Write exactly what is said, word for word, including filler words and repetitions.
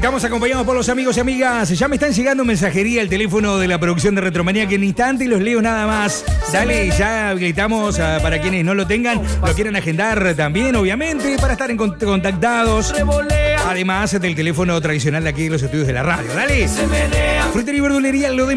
Estamos acompañados por los amigos y amigas. Ya me están llegando mensajería al teléfono de la producción de Retromanía, que en instante los leo nada más. Dale, ya habilitamos uh, para quienes no lo tengan, lo quieran agendar también, obviamente, para estar en cont- contactados. Además del teléfono tradicional de aquí de los estudios de la radio. Dale. Frutería y verdulería, lo de